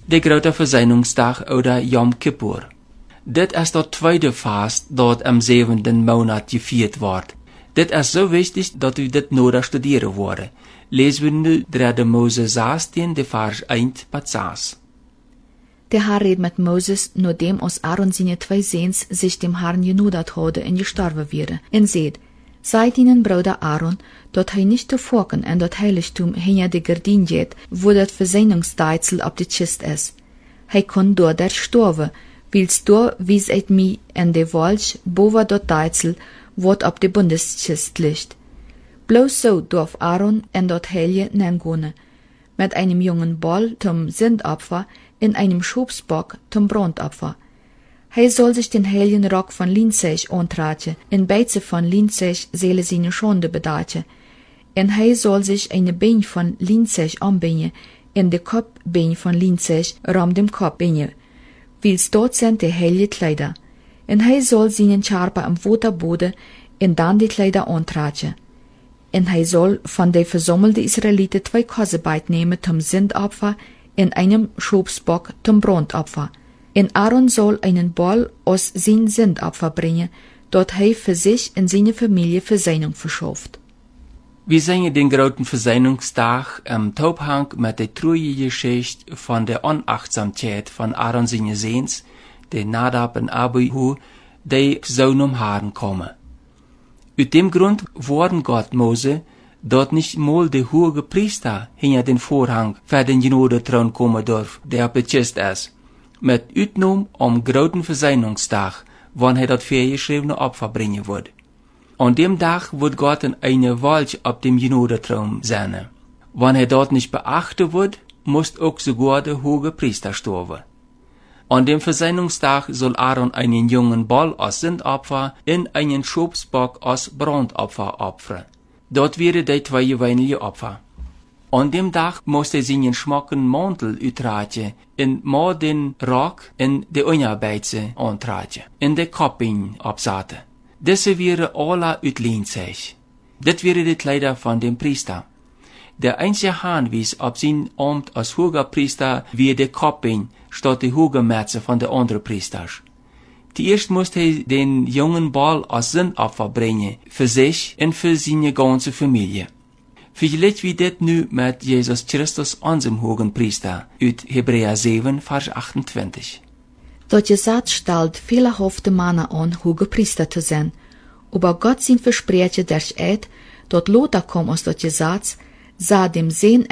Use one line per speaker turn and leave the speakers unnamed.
de grote verzoeningsdag oder Yom Kippur. Dit is de tweede vast dat am 7e maand gevierd wordt. Dit is zo wichtig dat we dit nodig studeren worden. Lezen we nu 3 Mose 16, de vers 1 tot 6.
Der Herr redet mit Moses, nachdem aus Aaron seine 2 Sehns sich dem Herrn genudert hadden en gestorven wäre, en seht, seid ihnen Bruder Aaron, dat hij nicht te vorken en dat heiligtum hinter de gardin geht, wo dat verzoeningsdeitsel op de kist is. Hij kon door der storven, wils door wies het mi en de walch boven dat deitsel, wat op de bundeskist ligt. Bloos so dorf Aaron en dat heilige nengone, mit einem jungen Ball zum Sündopfer in einem Schubsbock zum Brandopfer. Hij soll sich den heiligen Rock von Linzech antragen, in Beize von Linzech seele seine Schande bedaten. En hij soll sich eine Bein von Linzech anbinden, in de Kopfbein von Linzech ram dem Kopf binden. Wils dort sind die heilige Kleider. En hij soll seinen Charpa am Waterboden en dan die Kleider antragen. En hij soll von de versammelten Israeliten 2 Kossenbeid nehmen zum Sündopfer in einem Schubsbock zum Brandopfer. En Aaron soll einen Ball aus sein Sündopfer bringen, dort hij für sich und seine Familie Versöhnung verschafft.
Wir singen den großen Versöhnungstag im Zusammenhang mit der treuen Geschichte von der Unachtsamkeit von Aaron seine Sehns, der Nadab und Abihu, die Sohn Herrn kommen. Uit dem Grund worden Gott Mose, dort nicht mal der hohe Priester hinter den Vorhang für den Genodethron kommen darf, der op de Kist ist, mit Uitnom großen Versöhnungstag, wann er dat vorgeschriebene Opfer bringen wird. An dem Tag wird Gott in eine Walch op dem Genodethron senden. Wann er dort nicht beachtet wird, muss auch sogar der hohe Priester sterben. An dem Versöhnungstag soll Aaron einen jungen Ball als Sündopfer in einen Schubsbock als Brandopfer opfern. Dort wäre die 2 gewöhnliche Opfer. An dem Tag muss er seinen schmucken Mantel uittragen, in mal den Rock in de Unterbeize antragen, in de Kopfbein absaten. Diese wäre alle uit Linzech. Dit wäre die Kleider von dem Priester. Der einzige Handwies auf sein Amt als hoher Priester wie der Kopfbein statt die hohe Metze von der anderen Priesters. Zuerst musste er den jungen Ball als Sündopfer bringen, für sich und für seine ganze Familie. Vielleicht wie dit nu mit Jesus Christus, unserem hohen Priester, uit Hebräer 7, Vers 28.
Dat Gesetz stellt fehlerhafte Männer an, hohe Priester zu sein, aber Gott sein Versprechen durch Eid, dort Lothar kommt aus dat Gesetz, sah dem Sehen